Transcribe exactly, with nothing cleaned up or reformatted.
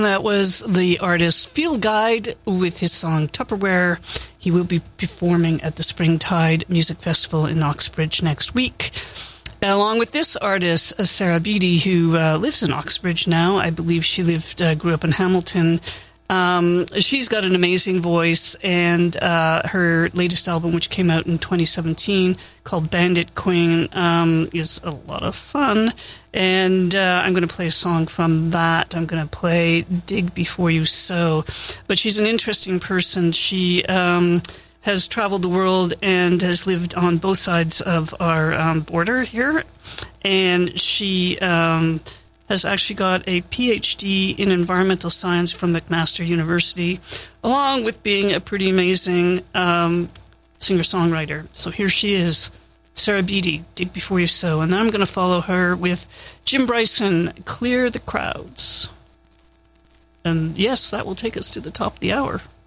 And that was the artist Field Guide with his song Tupperware. He will be performing at the Springtide Music Festival in Oxbridge next week. And along with this artist, Sarah Beattie, who uh, lives in Oxbridge now. I believe she lived, uh, grew up in Hamilton. Um, she's got an amazing voice, and uh, her latest album, which came out in twenty seventeen, called Bandit Queen, um, is a lot of fun. And uh, I'm going to play a song from that. I'm going to play Dig Before You Sow. But she's an interesting person. She um, has traveled the world and has lived on both sides of our um, border here. And she Um, has actually got a P H D in environmental science from McMaster University, along with being a pretty amazing um, singer-songwriter. So here she is, Sarah Beattie, Dig Before You Sow. And then I'm going to follow her with Jim Bryson, Clear the Crowds. And yes, that will take us to the top of the hour.